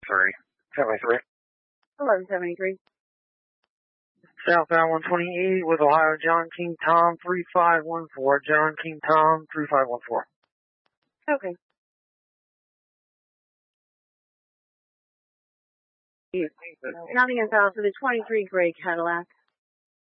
73. 1173. Southbound 128 with Ohio John King Tom 3514. John King Tom 3514. Okay. Nothing is out for the 23 gray Cadillac.